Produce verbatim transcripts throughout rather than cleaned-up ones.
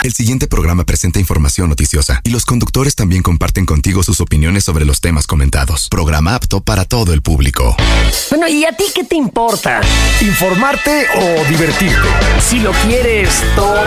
El siguiente programa presenta información noticiosa y los conductores también comparten contigo sus opiniones sobre los temas comentados. Programa apto para todo el público. Bueno, ¿y a ti qué te importa? ¿Informarte o divertirte? Si lo quieres todo...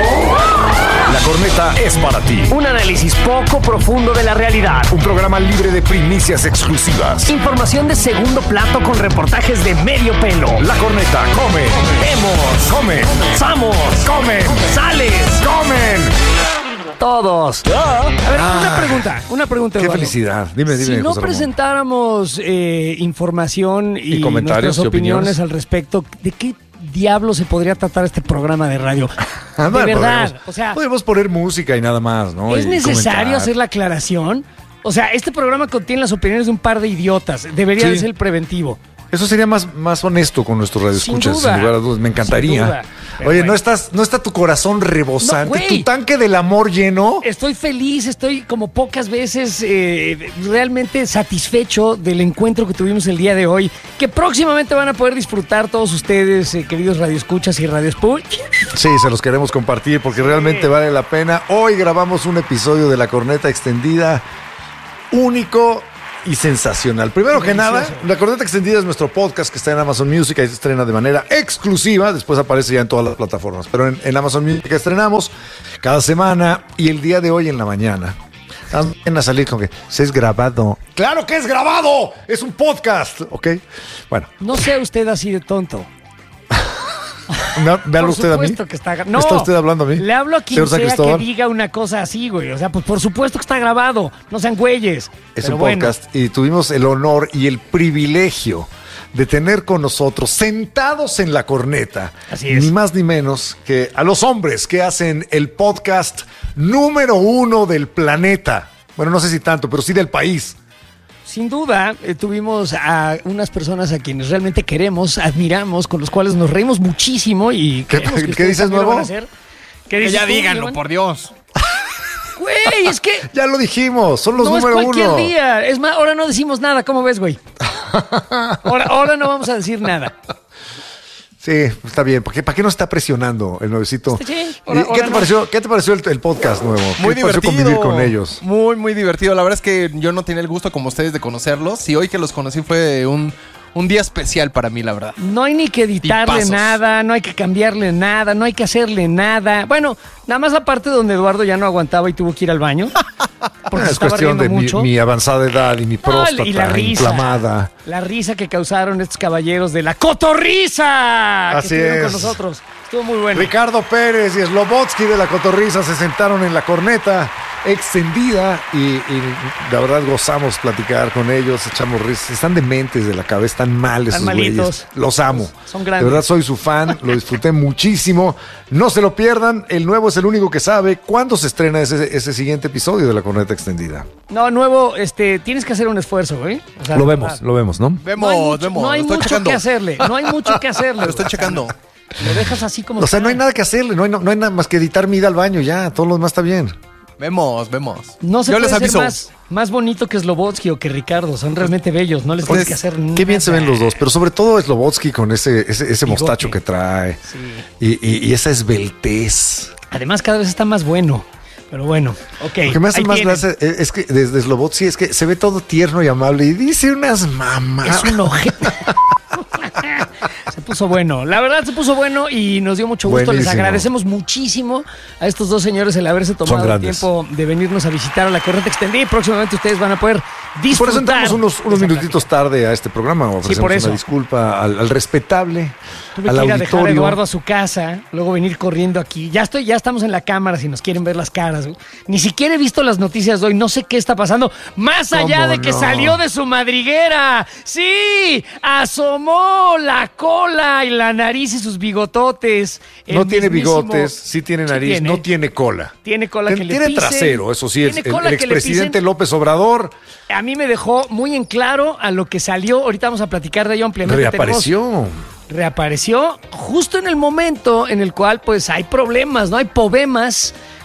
La Corneta es para ti. Un análisis poco profundo de la realidad. Un programa libre de primicias exclusivas. Información de segundo plato con reportajes de medio pelo. La Corneta come. Vemos. Come. Vamos. Comen. Sales. Comen. Todos. A ver, Ah. una pregunta. Una pregunta, Qué Eduardo. felicidad. Dime, dime, Si no José Ramón. presentáramos eh, información y, ¿Y comentarios nuestras y opiniones opiniones? al respecto, ¿de qué diablo se podría tratar este programa de radio? Ah, De bueno, verdad. podemos- O sea, podemos poner música y nada más, ¿no? ¿es Y necesario comentar. hacer la aclaración? O sea, este programa contiene las opiniones de un par de idiotas. Debería Sí. de ser el preventivo. Eso sería más, más honesto con nuestros radioescuchas, Sin sin, duda. lugar a dudas. Me encantaría. Sin duda. Pero Oye, bueno. ¿no estás, no está tu corazón rebosante, No, güey. tu tanque del amor lleno? Estoy feliz, estoy como pocas veces eh, realmente satisfecho del encuentro que tuvimos el día de hoy, que próximamente van a poder disfrutar todos ustedes, eh, queridos radioescuchas y radioescuchas. Sí, se los queremos compartir porque realmente vale la pena. Hoy grabamos un episodio de La Corneta Extendida único y sensacional. Primero que Delicioso. nada, La Corneta Extendida es nuestro podcast que está en Amazon Music y se estrena de manera exclusiva. Después aparece ya en todas las plataformas. Pero en, en Amazon Music estrenamos cada semana y el día de hoy en la mañana. Van a salir con que se es grabado. ¡Claro que es grabado! ¡Es un podcast! ¿Ok? Bueno, No sea usted así de tonto. ve- véalo Por usted a mí. supuesto que está gra- No, ¿Está usted hablando a mí? Le hablo a quien Señor San sea que Cristóbal. diga una cosa así, güey. O sea, pues por supuesto que está grabado. No sean güeyes. Es Pero un bueno. podcast y tuvimos el honor y el privilegio de tener con nosotros, sentados en la corneta, Así es. ni más ni menos que a los hombres que hacen el podcast número uno del planeta. Bueno, no sé si tanto, pero sí del país. Sin duda, eh, tuvimos a unas personas a quienes realmente queremos, admiramos, con los cuales nos reímos muchísimo y ¿Qué- creemos que qué ustedes dices, también lo nuevo? van a hacer. ¿Qué Que dices ya tú, díganlo, Iván? por Dios. Güey, es que Ya lo dijimos, son los no es número cualquier uno. día. Es más, ahora no decimos nada. ¿Cómo ves, güey? Ahora, ahora no vamos a decir nada. Sí, está bien. ¿Para qué, ¿Para qué nos está presionando el nuevecito? Sí, ¿Y ahora- ¿Qué, ahora te no. pareció, ¿Qué te pareció el, el podcast nuevo? Muy ¿Qué te pareció divertido. convivir con ellos? Muy, muy divertido. La verdad es que yo no tenía el gusto como ustedes de conocerlos. Y hoy que los conocí fue un, un día especial para mí, la verdad. No hay ni que editarle Tipazos. nada, no hay que cambiarle nada, no hay que hacerle nada. Bueno, nada más la parte donde Eduardo ya no aguantaba y tuvo que ir al baño. Porque Ah, se es estaba cuestión riendo de mi, mucho. mi avanzada edad y mi No, próstata y la risa, inflamada. la risa que causaron estos caballeros de la cotorriza que Así estuvieron con es. nosotros. Estuvo muy bueno. Ricardo Pérez y Slobotsky de la Cotorriza se sentaron en la corneta extendida y, y la verdad gozamos platicar con ellos, echamos risas. Están dementes de la cabeza, están mal esos Están güeyes. malitos. Los amo. Son grandes. De verdad soy su fan, lo disfruté muchísimo. No se lo pierdan, el nuevo es el único que sabe cuándo se estrena ese, ese siguiente episodio de la corneta extendida. No, nuevo, este, tienes que hacer un esfuerzo, ¿eh? O sea, Lo de vemos, verdad. lo vemos, ¿no? Vemos, No hay mucho, vemos. no hay lo estoy mucho checando. que hacerle, no hay mucho que hacerle. Lo estoy checando. Lo dejas así como O sea, no hay está. nada que hacerle, no hay, no, no hay nada más que editar mi ida al baño ya, todo lo demás está bien. Vemos, vemos. No se Yo puede les aviso. ser más, más bonito que Slobotsky o que Ricardo. Son realmente bellos. No les tienes Pues, que hacer nada. qué bien se ven los dos, pero sobre todo Slobotsky con ese, ese, ese Bigote. mostacho que trae Sí. y, y- y esa esbeltez. Además, cada vez está más bueno. Pero bueno, ok. Lo que me hace ahí más tienen. gracia es es que desde Slobotsky es que se ve todo tierno y amable y dice unas mamás. Es un ojete. Se puso bueno. La verdad se puso bueno y nos dio mucho gusto. Buenísimo. Les agradecemos muchísimo a estos dos señores el haberse tomado el grandes. tiempo de venirnos a visitar a la Corneta Extendida y próximamente ustedes van a poder disfrutar. Por eso entramos unos, unos de esa minutitos tarde a este programa. Ofrecemos por eso. una disculpa al, al respetable, Tuve al que ir a dejar a auditorio. Eduardo a su casa, luego venir corriendo aquí. Ya estoy, ya estamos en la cámara si nos quieren ver las caras. güey. Ni siquiera he visto las noticias de hoy, no sé qué está pasando. Más allá ¿Cómo de que no? salió de su madriguera. Sí, asomó la cola y la nariz y sus bigototes. El No tiene mismísimo- bigotes, sí tiene Sí nariz, tiene. no tiene cola. Tiene cola Tien- que le Tiene pisen. trasero, eso sí, el, Tiene el- cola el que le expresidente pisen. López Obrador A mí me dejó muy en claro a lo que salió. Ahorita vamos a platicar de ello ampliamente. Tenemos- reapareció. reapareció justo en el momento en el cual pues hay problemas, ¿no? Hay poemas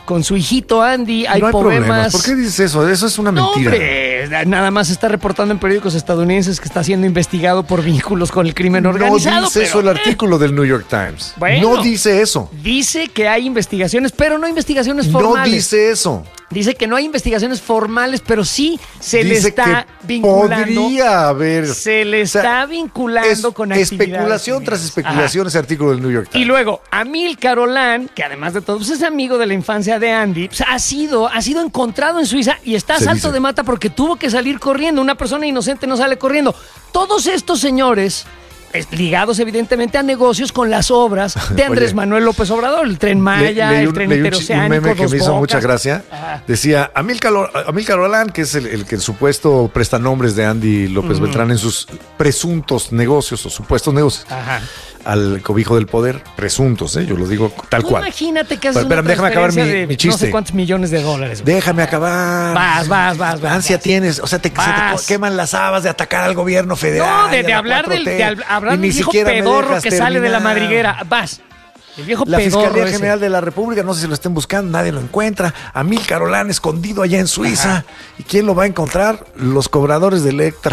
con su hijito Andy. Hay, no hay poemas. problemas. ¿Por qué dices eso? Eso es una mentira. No, hombre, nada más está reportando en periódicos estadounidenses que está siendo investigado por vínculos con el crimen organizado. No dice pero, eso el eh, artículo del New York Times. Bueno, no dice eso. Dice que hay investigaciones, pero no investigaciones formales. No dice eso. Dice que no hay investigaciones formales, pero sí se le Dice está que vinculando. Podría haber. Se le o sea, está vinculando es, con actividades. especulación tras especulación. Ajá. Ese artículo del New York Times. Y luego, Amílcar Olan, que además de todo pues es amigo de la infancia de Andy, pues, ha sido, ha sido encontrado en Suiza y está a Se salto dice. de mata porque tuvo que salir corriendo. Una persona inocente no sale corriendo. Todos estos señores, es- ligados evidentemente a negocios con las obras de Andrés Oye, Manuel López Obrador, el Tren Maya, Le- leí el un- Tren leí un chi- Interoceánico, un meme que Dos me hizo Bocas. mucha gracia. Ajá. Decía, Amílcar Lo- Amílcar Olan, que es el, el que el supuesto prestanombres de Andy López Beltrán en sus presuntos negocios o supuestos negocios Ajá. al cobijo del poder. Presuntos, ¿eh? Yo lo digo tal Tú cual. Imagínate que haces Pero, una espérame, déjame acabar transferencia mi- de mi no chiste. sé cuántos millones de dólares. güey. Déjame acabar. Vas, vas, vas, vas, Ansia vas. tienes. O sea, te, se te Vas. queman las habas de atacar al gobierno federal. No, de, y a de la hablar del, 4T, de hab- hablar y del ni viejo siquiera me pedorro dejas que sale de la terminar. madriguera. Vas. El viejo La pedorro Fiscalía ese. General de la República, no sé si lo estén buscando, nadie lo encuentra. Amílcar Olan escondido allá en Suiza. Ajá. ¿Y quién lo va a encontrar? Los cobradores de Electra.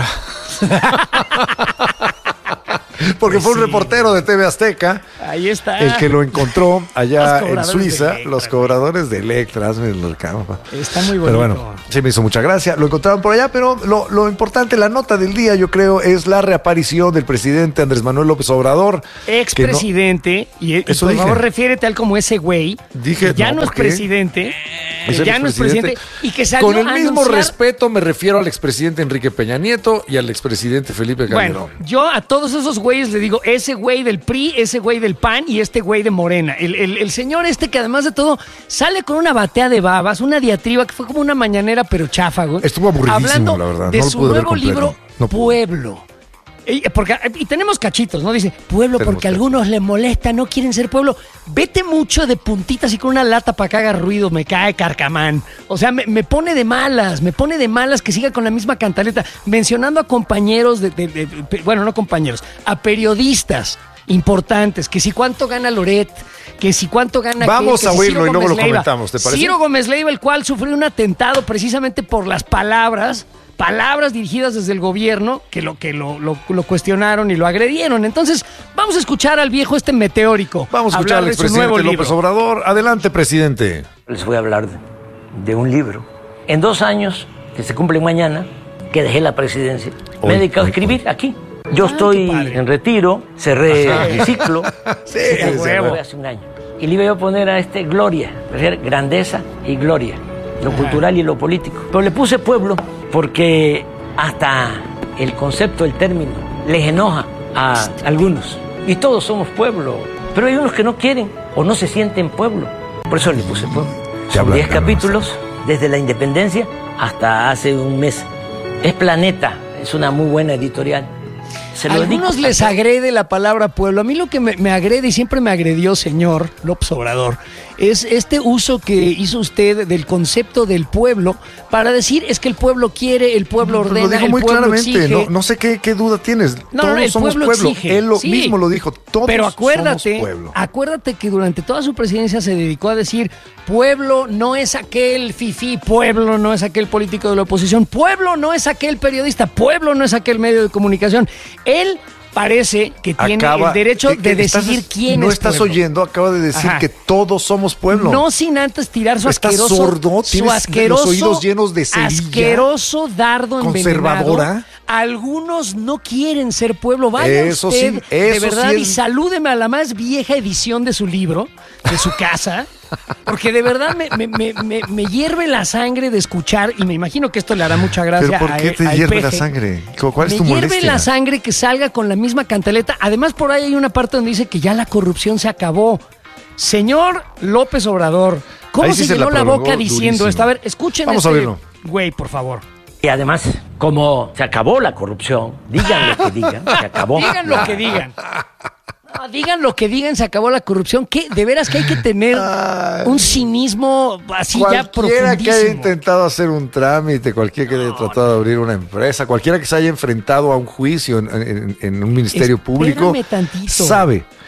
Porque fue un Sí. reportero de T V Azteca Ahí está. el que lo encontró Los allá en cobradores de Suiza. Electra, Los cobradores de Electra. Hazme el recado, pa. Está muy bonito. Pero bueno, sí me hizo mucha gracia. Lo encontraron por allá, pero lo, lo importante, la nota del día, yo creo, es la reaparición del presidente Andrés Manuel López Obrador. que no- Expresidente, y, y Eso por dije. favor refiérete a él como ese güey, Dije, que ya no, no, es ¿por qué? presidente, que Es el ya no es presidente, expresidente. y que salió Con el a mismo anunciar- respeto me refiero al expresidente Enrique Peña Nieto y al expresidente Felipe Calderón. Bueno, yo a todos esos güeyes le digo, ese güey del P R I, ese güey del P A N y este güey de Morena. El, el- el señor este que además de todo sale con una batea de babas, una diatriba que fue como una mañanera pero chafa, güey. Estuvo aburridísimo, Hablando la verdad. de No lo su pude ver nuevo completo. libro, No pude. Pueblo. Y, porque, y tenemos cachitos, ¿no? Dice, pueblo Tenemos porque a algunos les molesta, no quieren ser pueblo. Vete mucho de puntitas y con una lata para que haga ruido, me cae carcamán. O sea, me, me pone de malas, me pone de malas que siga con la misma cantaleta, mencionando a compañeros, de, de- de- de- bueno, no compañeros, a periodistas importantes, que si cuánto gana Loret, que si cuánto gana... Vamos aquel, que a si oírlo Ciro y luego Gómez lo Leiva. comentamos, ¿te parece? Ciro Gómez Leiva, el cual sufrió un atentado precisamente por las palabras, palabras dirigidas desde el gobierno que lo que lo, lo- lo cuestionaron y lo agredieron. Entonces, vamos a escuchar al viejo este meteórico. Vamos a escuchar hablar al de su nuevo expresidente López libro. Obrador. Adelante, presidente. Les voy a hablar de, de un libro. En dos años, que se cumplen mañana, que dejé la presidencia, Hoy, me he dedicado hoy, a escribir hoy. aquí. Yo Ah, estoy qué padre. en retiro, cerré mi ciclo. Sí, Este sí, fue huevo. hace un año. Y le iba a poner a este gloria, es decir, grandeza y gloria, lo cultural y lo político. Pero le puse pueblo porque hasta el concepto, el término, les enoja a algunos. Y todos somos pueblo, pero hay unos que no quieren o no se sienten pueblo. Por eso le puse pueblo. Te Son hablan, diez Carlos. capítulos desde la independencia hasta hace un mes. Es Planeta, es una muy buena editorial. Se A lo algunos dedico. les agrede la palabra pueblo. A mí lo que me, me agrede y siempre me agredió, señor López Obrador, es este uso que hizo usted del concepto del pueblo para decir es que el pueblo quiere, el pueblo ordena, Lo dijo el muy pueblo claramente. exige. No, no sé qué, qué duda tienes. No, Todos no, el somos pueblo pueblo. exige. Él lo Sí. mismo lo dijo. Todos Pero acuérdate, somos pueblo. acuérdate que durante toda su presidencia se dedicó a decir pueblo no es aquel fifí, pueblo no es aquel político de la oposición, pueblo no es aquel periodista, pueblo no es aquel medio de comunicación. Él parece que tiene Acaba- el derecho que- que de estás- decidir quién no es estás pueblo. oyendo, acaba de decir Ajá. que todos somos pueblo. No sin antes tirar su ¿Estás asqueroso, sordo? su ¿Tienes asqueroso, los oídos llenos de cerilla? asqueroso dardo ¿Conservadora? envenenado. Algunos no quieren ser pueblo. Vaya Eso usted, sí, eso de verdad, sí y es- salúdeme a la más vieja edición de su libro, de su casa, porque de verdad me, me- me- me- me hierve la sangre de escuchar, y me imagino que esto le hará mucha gracia ¿Pero por a- qué te al hierve la peje. sangre? ¿Cuál es Me tu hierve molestia? la sangre que salga con la misma cantaleta. Además, por ahí hay una parte donde dice que ya la corrupción se acabó. Señor López Obrador, ¿cómo Ahí sí se se llenó la la boca prolongó diciendo durísimo. esto? A ver, escuchen Vamos a este verlo. güey, por favor. Y además, como se acabó la corrupción, digan lo que digan, se acabó. Digan lo que digan. No, digan lo que digan, se acabó la corrupción. ¿Qué? De veras que hay que tener un cinismo así ya Cualquiera que haya profundísimo. intentado hacer un trámite, cualquiera que haya tratado de abrir una empresa, cualquiera que se haya enfrentado a un juicio en, en- en un ministerio Espérame público, tantito. sabe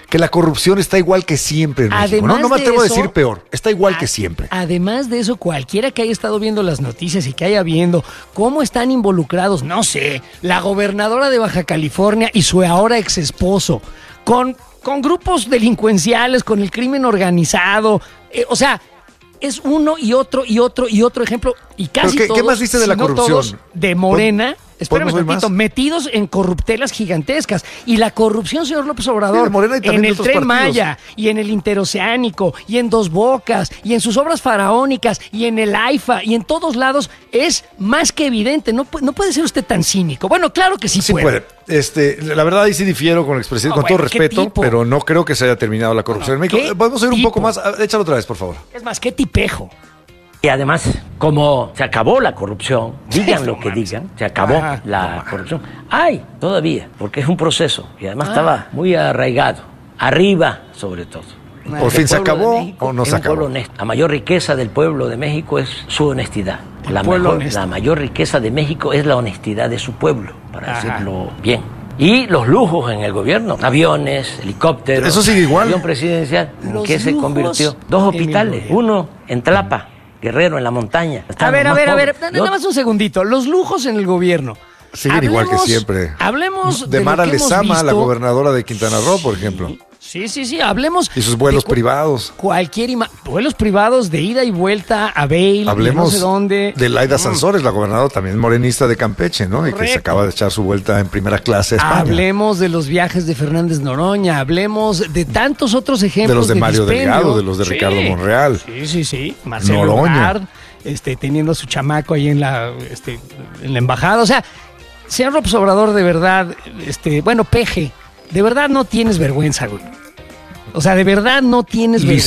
que la corrupción está igual que siempre en México. No, no me atrevo a decir peor, está igual a, que siempre. Además de eso, cualquiera que haya estado viendo las noticias y que haya viendo cómo están involucrados, no sé, la gobernadora de Baja California y su ahora ex esposo, con, con grupos delincuenciales, con el crimen organizado, eh, o sea, es uno y otro y otro y otro ejemplo, y casi ¿Qué, todos, ¿qué más dice de si la no corrupción? Todos, de Morena. Espérame un tantito, más? metidos en corruptelas gigantescas. Y la corrupción, señor López Obrador, Sí, de Morena y también en de el otros Tren partidos. Maya, y en el Interoceánico, y en Dos Bocas, y en sus obras faraónicas, y en el AIFA, y en todos lados, es más que evidente. No, pu- no puede ser usted tan cínico. Bueno, claro que sí, Sí puede. Este, la verdad ahí sí difiero con el expresidente, Ah, con todo bueno, ¿qué respeto, tipo? pero no creo que se haya terminado la corrupción Bueno, en México. ¿qué Podemos ir un tipo? poco más. Ah, échalo otra vez, por favor. Es más, qué tipejo. Y además, como se acabó la corrupción, digan lo que digan, se acabó Ajá. la corrupción. Hay todavía, porque es un proceso y además Ah. estaba muy arraigado, arriba sobre todo. ¿Por fin se El pueblo acabó de México o no es se un pueblo acabó? honesto. La mayor riqueza del pueblo de México es su honestidad. El La, pueblo mejor- honesto. la mayor riqueza de México es la honestidad de su pueblo, para Ajá. decirlo bien. Y los lujos en el gobierno, aviones, helicópteros. Eso sigue igual. Avión presidencial, ¿en Los qué se lujos convirtió? Dos en el hospitales, gobierno. uno en Tlapa, Guerrero, en la montaña. A Están ver, los a más ver, a ver, pobres. nada más un segundito. Los lujos en el gobierno. Siguen igual que siempre. Hablemos de, De Mara lo que hemos Lezama, la visto. gobernadora de Quintana Roo, por ejemplo. Sí, sí, sí, hablemos. Y sus vuelos de cu- privados. Cualquier ima- vuelos privados de ida y vuelta a Bale, Hablemos no sé dónde. de Laida Mm. Sansores, la gobernadora también morenista de Campeche, ¿no? Y que se Correcto. acaba de echar su vuelta en primera clase a España. Hablemos de los viajes de Fernández Noroña, hablemos de tantos otros ejemplos. De los de Mario dispendio. Delgado, de los de Ricardo Monreal. Sí, sí, sí. Marcelo Noroña. Ebrard, este, teniendo a su chamaco ahí en la, este, en la embajada. O sea, señor López Obrador, de verdad, este, bueno, peje, de verdad no tienes vergüenza, güey. O sea, de verdad no tienes Y vergüenza.